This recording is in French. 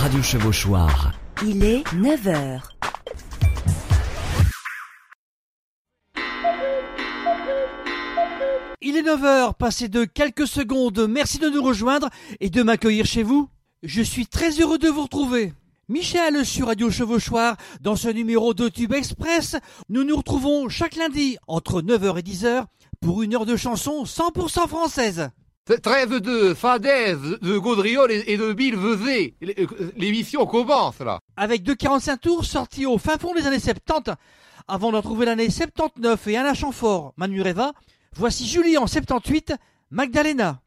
Radio Chevauchoir. Il est 9h. Il est 9h, passé de quelques secondes. Merci de nous rejoindre et de m'accueillir chez vous. Je suis très heureux de vous retrouver. Michel sur Radio Chevauchoir, dans ce numéro de Tube Express, nous nous retrouvons chaque lundi entre 9h et 10h pour une heure de chansons 100% françaises. Trêve de fadaise, de gaudriole et de Bill Vezet. L'émission commence là. Avec 2,45 tours sortis au fin fond des années 70, avant d'en trouver l'année 79 et Anna Chamfort, Manu Reva, voici Julie en 78, Magdalena.